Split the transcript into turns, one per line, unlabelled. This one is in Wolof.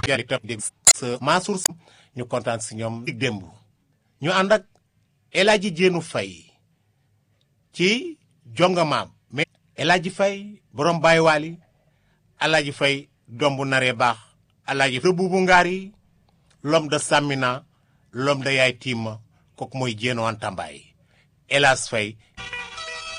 jali tam dégg sa Mansour ñu kontaan si ñoom dig démb ñu ànd ak El Hadji Jéenu Fay ci jongamaam mais El Hadji Fay borom Baay Waali El Hadji Fay doom bu naree baax El Hadji Fay buubu ngaar yi l'homme de Samina l'homme de Yaay Tiima kooku mooy Jéenu Anta Mbaay Elas Fay